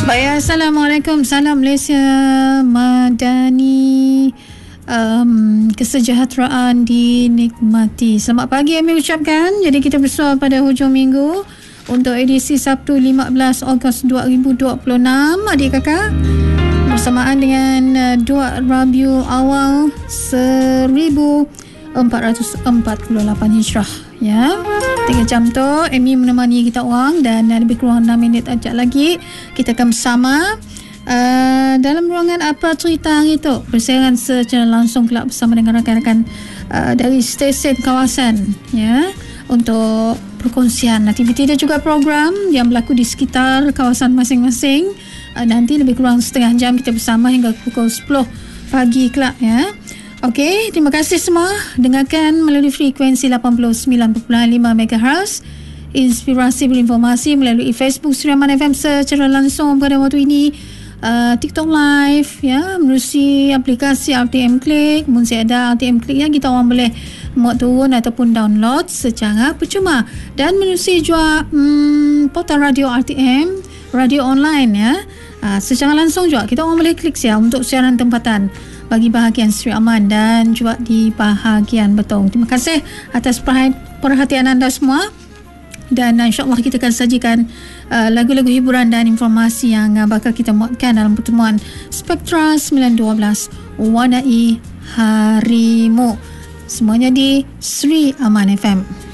Baik, Assalamualaikum. Salam Malaysia Madani. Kesejahteraan dinikmati. Selamat pagi kami ucapkan. Jadi kita bersua pada hujung minggu untuk edisi Sabtu 15 Ogos 2026. Adik kakak, bersamaan dengan 2 Rabiul Awal 1448 Hijrah. Ya, 3 jam tu Amy menemani kita orang, dan lebih kurang 6 minit ajak lagi kita akan bersama dalam ruangan Apa Cerita Hari tu, bersiaran secara langsung pula bersama dengan rakan-rakan dari stesen kawasan, ya, untuk perkongsian aktiviti dan juga program yang berlaku di sekitar kawasan masing-masing. Nanti lebih kurang setengah jam kita bersama hingga pukul 10 pagi kelak, ya. Okey, terima kasih semua. Dengarkan melalui frekuensi 89.5 MHz. Inspirasi berinformasi melalui Facebook Suriaman FM secara langsung pada waktu ini. TikTok Live, ya, melalui aplikasi RTM Click. Mungkin ada RTM Click yang kita orang boleh muat turun ataupun download secara percuma. Dan melalui juga portal radio RTM, radio online, ya. Secara langsung juga kita orang boleh klik ya untuk siaran tempatan bagi bahagian Sri Aman dan juga di bahagian Betong. Terima kasih atas perhatian anda semua, dan insyaAllah kita akan sajikan lagu-lagu hiburan dan informasi yang bakal kita muatkan dalam pertemuan Spektra 912 Warnai Harimu, semuanya di Sri Aman FM.